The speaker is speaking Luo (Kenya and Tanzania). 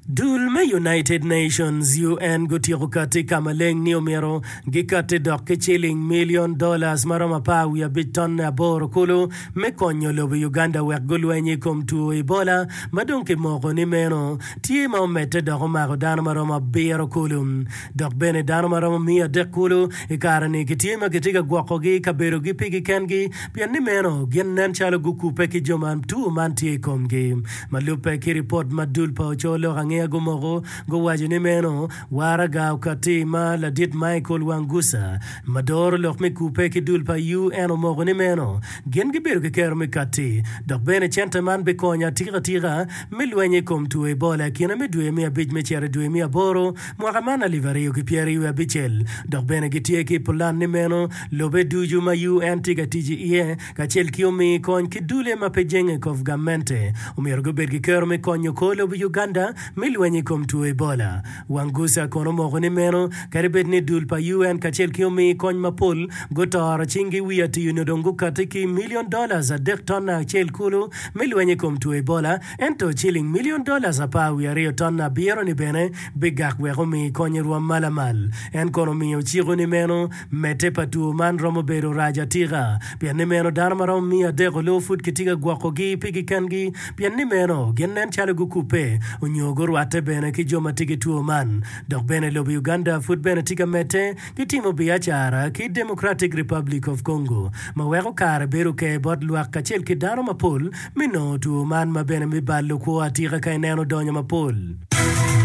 Dul me United Nations UN gutieko kati kamaleng ni omero gikate dok $1 million maroma pawi abiton aboro kulu me konyo lobe Uganda wek gulwenye kum tuo Ebola madonke moko ni meno tie ma omete dok mako dano maroma bero kulu dok bene dano maroma mia dek kulu ikarani kitie ma kitika gwako gi kabero gi pigi kengi pia ni meno gen nen chalo gukupe ki joman tu man tie komgi malupe ki report madul pa ocholo gumoro go wajini meno waraga ukati ma ladit Michael Wangusa mador lok me kupe ki dul pa UN omogo ni meno gen gibiru ke kero me kati dok bene chente man be konya tira milwenye kom tu Ebola kina me duwe mia bij me chere duwe mia boro mwakamana livario ki pieri yu abichel dok bene gitie ki pulan ni meno lobe duju ma UN tiga tiji iye kachel kiyo me kony ki dule ma pejenge kof gamente umiro gubir ki kero me konyo kolo bu Uganda milwenye kom tu Ebola Wangusa kono mogo ni meno karibet ni dul pa UN kachel kiyomi kony mapol gotara chingi wiyati yunodongu katiki $1 million a dek tonna chel kulu milwenye kom tu Ebola ento chilling $1 million a pawi ario tonna biero ni bene bigak wekomi konyi ruwa malamal en kono miyo chigo ni meno mete patu man romo bedo raja tiga pia ni meno dharma romo miya deko lo food kitiga gwako gi pigi kangi pia ni meno genen chale gukupe unyogoro ate bene ki joma tigi tuo man dok bene lobi Uganda food bene tiga mete ki timo biachara ki Democratic Republic of Congo maweko kare beru ke bod luak kachel ki dano mapol mino tuo man ma bene mi ballo kuwa tiga kaineno donya mapol